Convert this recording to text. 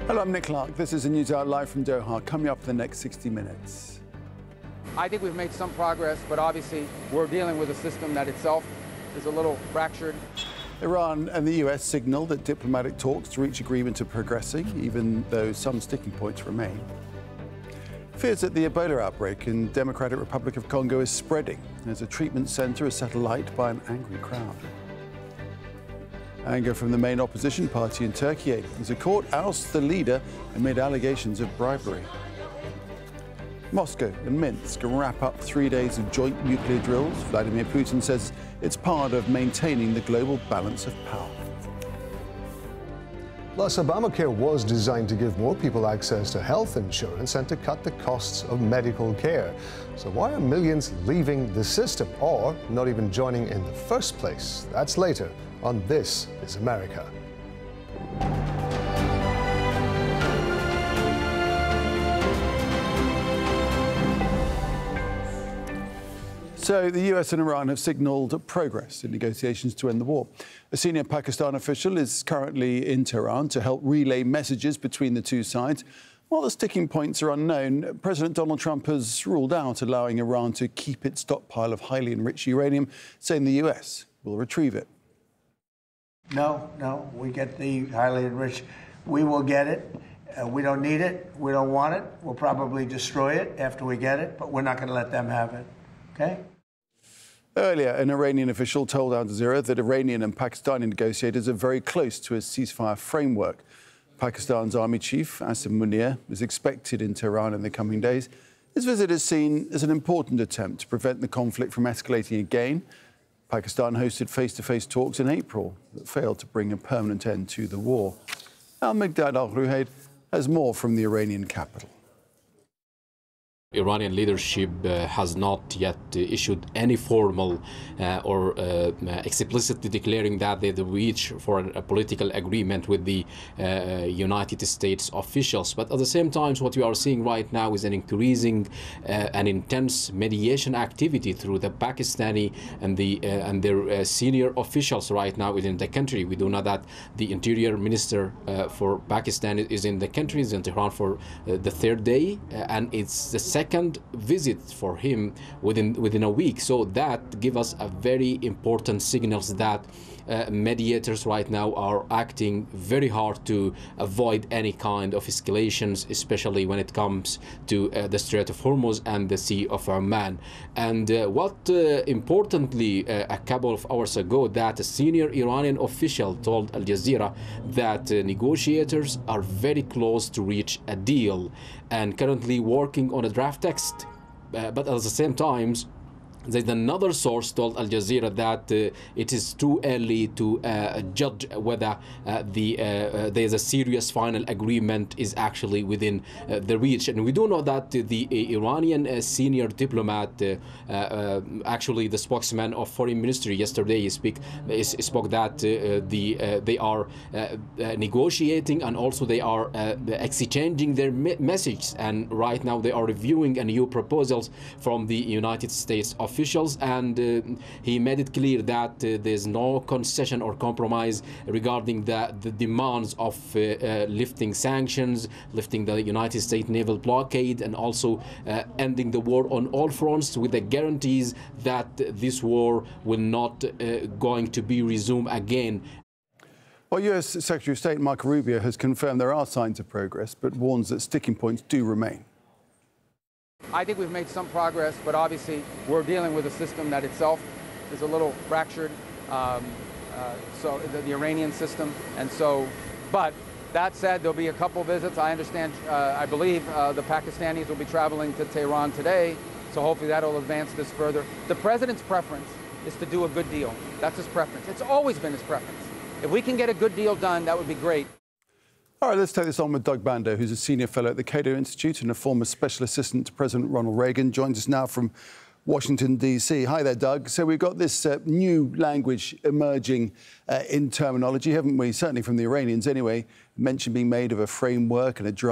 Hello, I'm Nick Clark. This is a News Hour live from Doha. Coming up in the next 60 minutes. I think we've made some progress, but obviously we're dealing with a system that itself is a little fractured. Iran and the US signal that diplomatic talks to reach agreement are progressing, even though some sticking points remain. Fears that the Ebola outbreak in Democratic Republic of Congo is spreading as a treatment center is set alight by an angry crowd. Anger from the main opposition party in Turkey as a court ousts the leader amid allegations of bribery. Moscow and Minsk wrap up 3 days of joint nuclear drills. Vladimir Putin says it's part of maintaining the global balance of power. Plus, Obamacare was designed to give more people access to health insurance and to cut the costs of medical care. So why are millions leaving the system or not even joining in the first place? That's later on This is America. So the US and Iran have signalled progress in negotiations to end the war. A senior Pakistan official is currently in Tehran to help relay messages between the two sides. While the sticking points are unknown, President Donald Trump has ruled out allowing Iran to keep its stockpile of highly enriched uranium, saying the US will retrieve it. No, we get the highly enriched. We will get it. We don't need it. We don't want it. We'll probably destroy it after we get it, but we're not going to let them have it. Okay? Earlier, an Iranian official told Al Jazeera that Iranian and Pakistani negotiators are very close to a ceasefire framework. Pakistan's army chief, Asim Munir, is expected in Tehran in the coming days. His visit is seen as an important attempt to prevent the conflict from escalating again. Pakistan hosted face-to-face talks in April that failed to bring a permanent end to the war. Al-Migdad Al-Ruhayd has more from the Iranian capital. Iranian leadership has not yet issued any formal or explicitly declaring that they reach for a political agreement with the United States officials. But at the same time, what we are seeing right now is an increasing and intense mediation activity through the Pakistani and their senior officials right now within the country. We do know that the Interior Minister for Pakistan is in the country, is in Tehran for the third day, and it's the second visit for him within a week. So that gives us a very important signals that mediators right now are acting very hard to avoid any kind of escalations, especially when it comes to the Strait of Hormuz and the Sea of Oman. And importantly, a couple of hours ago, that a senior Iranian official told Al Jazeera that negotiators are very close to reach a deal and currently working on a draft text. But at the same time, there's another source told Al Jazeera that it is too early to judge whether there's a serious final agreement is actually within the reach. And we do know that the Iranian senior diplomat, actually the spokesman of Foreign Ministry yesterday, spoke that they are negotiating and also they are exchanging their messages. And right now they are reviewing a new proposals from the United States officials, and he made it clear that there's no concession or compromise regarding the demands of lifting sanctions, lifting the United States naval blockade, and also ending the war on all fronts with the guarantees that this war will not going to be resumed again. Well, US Secretary of State Marco Rubio has confirmed there are signs of progress, but warns that sticking points do remain. I think we've made some progress, but obviously we're dealing with a system that itself is a little fractured, so the Iranian system. And so, but that said, there'll be a couple visits. I understand, I believe the Pakistanis will be traveling to Tehran today, so hopefully that'll advance this further. The president's preference is to do a good deal. That's his preference. It's always been his preference. If we can get a good deal done, that would be great. All right, let's take this on with Doug Bandow, who's a senior fellow at the Cato Institute and a former special assistant to President Ronald Reagan. Joins us now from Washington, D.C. Hi there, Doug. So we've got this new language emerging in terminology, haven't we? Certainly from the Iranians anyway. Mention being made of a framework and a draft.